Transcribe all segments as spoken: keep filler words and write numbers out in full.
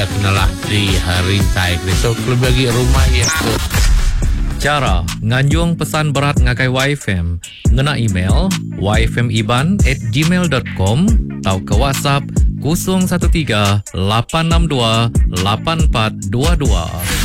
ia kenalah di harintai kriso kelebagi rumah ia tu. Cara nganjung pesan berat ngakai Y F M ngena email y f m iban at gmail dot com atau ke WhatsApp kosong satu tiga lapan enam dua lapan empat dua dua.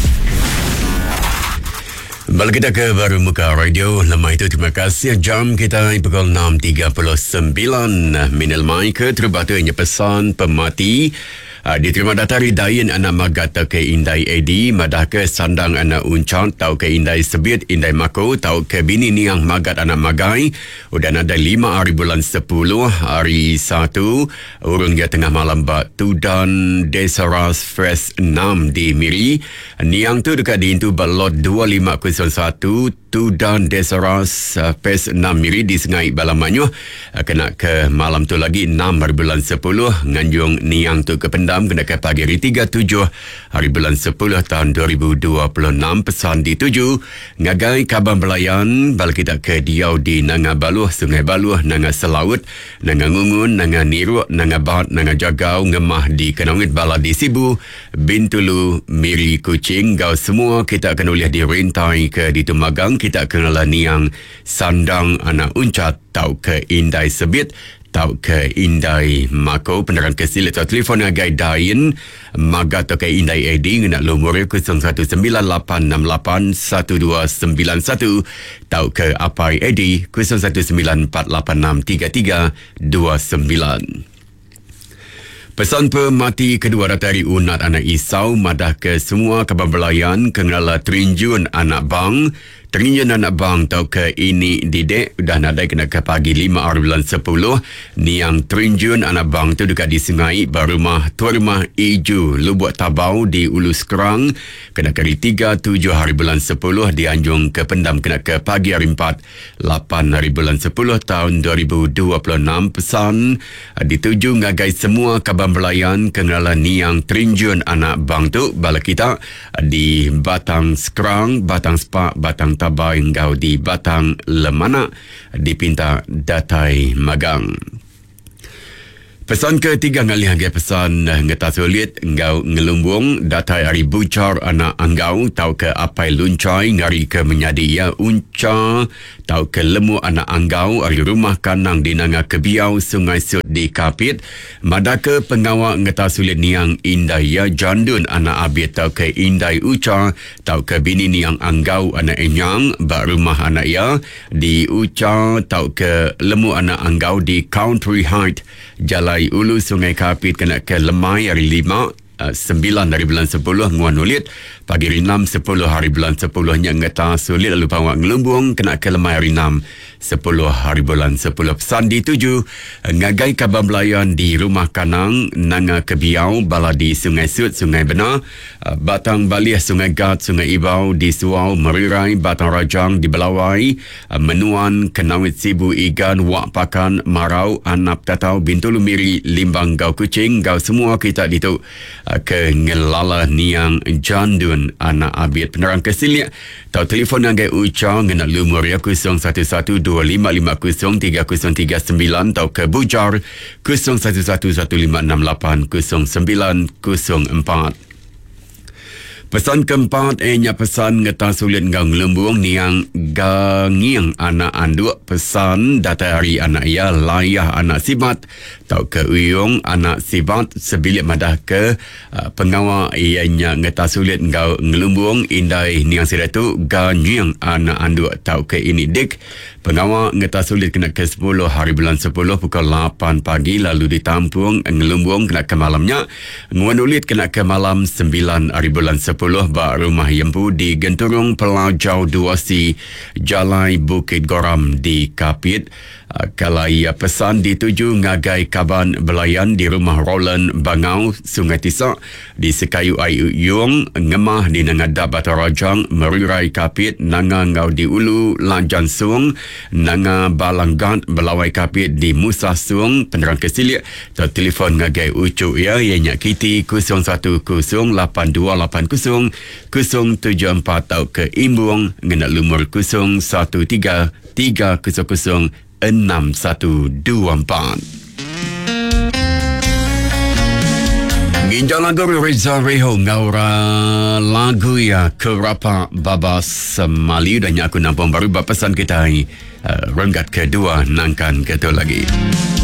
Balik kita ke Baru Muka Radio. Lama itu terima kasih. Jam kita pukul enam tiga puluh sembilan. Minal mai ke terbatanya pesan pemati. Uh, diterima datari dayin anak magata ke indai edi madah ke sandang anak uncat tau ke indai sebit indai mako tau ke bini niang magat anak magai udah ada lima hari bulan sepuluh hari satu urung dia tengah malam bak tudan desa ras fresh enam di Miri niang tu dekat di itu balot dua lima kosong satu tudan desa ras uh, fresh enam Miri di Sengai Balamanyu uh, kena ke malam tu lagi enam hari bulan sepuluh nganjung niang tu ke pendam kena ke pagi hari tiga puluh tujuh hari bulan sepuluh tahun dua ribu dua puluh enam pesan dituju ngagai Kaban Belayan bal kita ke Diau di Nanga Baluh Sungai Baluh Nanga Selaut Nanga Ngungun Nanga Niruk Nanga Bat Nanga Jagau Ngemah di Kenongit Bala di Sibu Bintulu Miri Kucing gau semua kita akan uliah di Rintai ke di Tumagang kita akan niang sandang anak uncat tau ke Indai Sebit tau ke Indai Mako peneran kesil atau telefon agai dain maga tau ke Indai Edi ngena lumur kosong satu sembilan lapan enam lapan satu dua sembilan satu tau ke Apai Edi kosong satu sembilan empat lapan enam tiga tiga dua sembilan. Pesan pemati kedua datari unat anak Isau madah ke semua Kaban Belayan kenala terinjun anak bang terinjun anak bang tau ke ini didek dah nadai kena ke pagi lima hari bulan sepuluh niang terinjun anak bang tu dekat di Sungai Barumah Tuan Rumah Iju Lubuk Tabau di Ulu Sekerang kena ke hari tiga tujuh hari bulan sepuluh di Anjung ke Pendam kena ke pagi hari empat lapan hari bulan sepuluh tahun dua ribu dua puluh enam pesan dituju ngagai semua Kaban Belayan kenala niang terinjun anak bang tu bala kita di Batang Sekerang Batang Sepak Batang Tabai engkau di Batang Lemana dipinta datai magang. Pesan ketiga ngali hangai pesan ngeta sulit engkau ngelumbung datai hari bucar anak anggau tau ke apai luncai ngari ke menyadi ya unca tau ke lemu anak anggau hari rumah kanang di Nanga Kebiau Sungai Sud di Kapit madaka pengawak ngeta sulit niang indai ya jandun anak abit tau ke indai uca tau ke bini niang anggau anak enyang bak rumah anak ya di uca tau ke lemu anak anggau di Country Height Jalai Ulu Sungai Kapit kena ke Lemai hari lima Uh, sembilan hari bulan sepuluh nguan ulit pagi hari enam sepuluh hari bulan sepuluh nya ngeta sulit lalu pawak ngelumbung kena ke Lemai hari enam sepuluh hari bulan sepuluh pesan dituju ngagai Kaban Belayan di Rumah Kanang Nanga Kebiau Bala di Sungai Sud Sungai Benar uh, Batang Balih Sungai Gat Sungai Ibau di Suau Merirai Batang Rajang di Belawai uh, Menuan Kenawit Sibu Igan Wak Pakan Marau Anap Tatau Bintulu Miri Limbang Gau Kucing gau semua kita ditu ke ngelala niang jandun anak abit penerang kesilnya tau telefon anggai uca ngena lumur ya kosong satu satu dua lima lima kosong tiga kosong tiga sembilan tau ke bujar kosong satu satu satu lima enam lapan kosong sembilan kosong empat. Pesan keempat enya pesan ngeta sulit ngang lembung niang gangiang anak anduk pesan datari anak ya layah anak sibat tau ke uyung anak sibat sebilik madah ke uh, pengawal ianya ngeta sulit ngau ngelembung indai niang sidatu gangiang anak anduk tau ke ini dik pengawal ngeta sulit kena ke sepuluh hari bulan sepuluh pukul lapan pagi lalu ditampung ngelembung kena ke malamnya nguan ulit kena ke malam sembilan hari bulan sepuluh bak rumah Yempu di Genturung Pelajau dua C Jalai Bukit Goram di Kapit. Uh, kalau ia pesan dituju ngagai Kaban Belayan di rumah Roland Bangau Sungai Tisak di Sekayu Ayu Yung Ngemah di Nangada Batarajang Merirai Kapit Nanga Ngau di Ulu Lanjan Sung Nanga Balanggat Belawai Kapit di Musa Sung penerang kesilik atau telefon ngagai ucuk ya ianya kiti kosong satu kosong lapan dua lapan kosong kosong tujuh empat tau ke Imbung ngena lumur kosong satu tiga tiga kosong kosong enam satu dua empat. Ginjal lagu Reza Reho ngaura lagu ya kerapa baba semali dan aku nampak baru bapasan kita uh, renggat kedua nangkan ketul lagi.